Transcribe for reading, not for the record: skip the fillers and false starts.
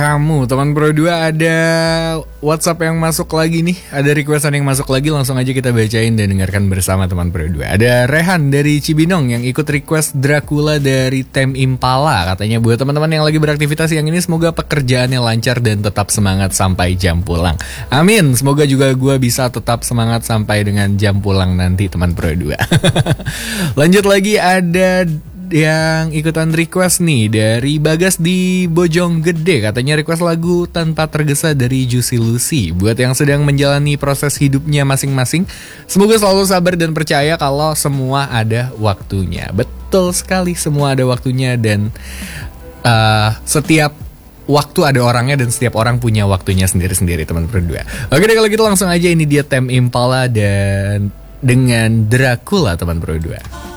Kamu teman Pro 2 ada WhatsApp yang masuk lagi nih. Ada requestan yang masuk lagi. Langsung aja kita bacain dan dengarkan bersama teman Pro 2. Ada Rehan dari Cibinong yang ikut request Dracula dari Tame Impala. Katanya buat teman-teman yang lagi beraktivitas yang ini, semoga pekerjaannya lancar dan tetap semangat sampai jam pulang. Amin. Semoga juga gue bisa tetap semangat sampai dengan jam pulang nanti teman Pro 2. Lanjut lagi, ada yang ikutan request nih dari Bagas di Bojonggede. Katanya request lagu Tanpa Tergesa dari Juicy Lucy. Buat yang sedang menjalani proses hidupnya masing-masing, semoga selalu sabar dan percaya kalau semua ada waktunya. Betul sekali, semua ada waktunya. Dan setiap waktu ada orangnya, dan setiap orang punya waktunya sendiri-sendiri teman berdua. Oke deh, kalau gitu langsung aja, ini dia Tame Impala dan dengan Dracula teman berdua.